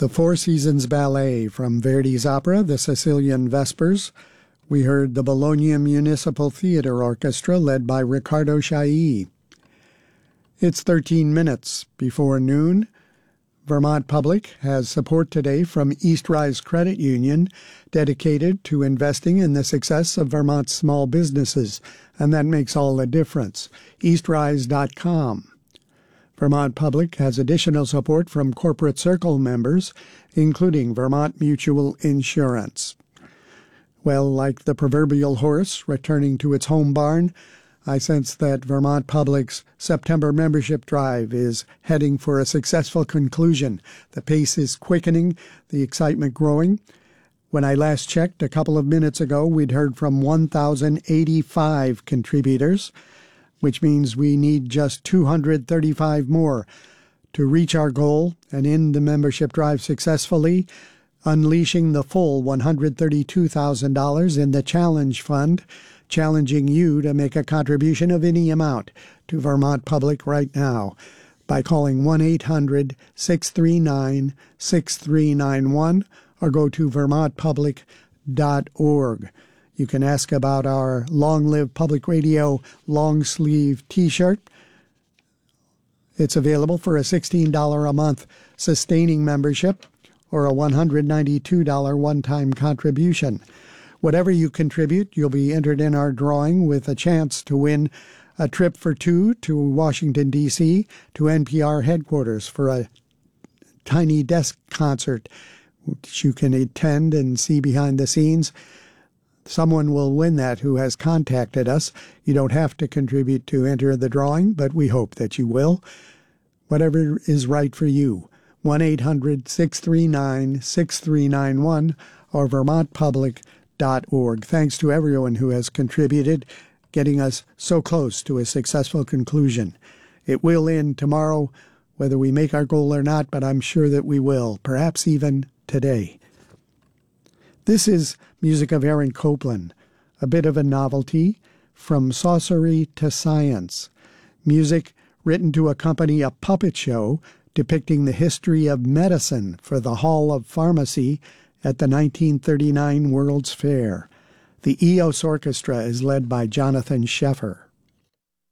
The Four Seasons Ballet from Verdi's opera, The Sicilian Vespers. We heard the Bologna Municipal Theater Orchestra led by Riccardo Chailly. It's 13 minutes before noon. Vermont Public has support today from Eastrise Credit Union, dedicated to investing in the success of Vermont's small businesses, and that makes all the difference. Eastrise.com. Vermont Public has additional support from Corporate Circle members, including Vermont Mutual Insurance. Well, like the proverbial horse returning to its home barn, I sense that Vermont Public's September membership drive is heading for a successful conclusion. The pace is quickening, the excitement growing. When I last checked a couple of minutes ago, we'd heard from 1,085 contributors, which means we need just 235 more to reach our goal and end the membership drive successfully, unleashing the full $132,000 in the Challenge Fund, challenging you to make a contribution of any amount to Vermont Public right now by calling 1-800-639-6391 or go to vermontpublic.org. You can ask about our Long Live Public Radio long sleeve t-shirt. It's available for a $16 a month sustaining membership or a $192 one-time contribution. Whatever you contribute, you'll be entered in our drawing with a chance to win a trip for two to Washington, D.C., to NPR headquarters for a tiny desk concert, which you can attend and see behind the scenes. Someone will win that who has contacted us. You don't have to contribute to enter the drawing, but we hope that you will. Whatever is right for you. 1-800-639-6391 or vermontpublic.org. Thanks to everyone who has contributed, getting us so close to a successful conclusion. It will end tomorrow, whether we make our goal or not, but I'm sure that we will, perhaps even today. This is music of Aaron Copland, a bit of a novelty, From Sorcery to Science. Music written to accompany a puppet show depicting the history of medicine for the Hall of Pharmacy at the 1939 World's Fair. The EOS Orchestra is led by Jonathan Sheffer.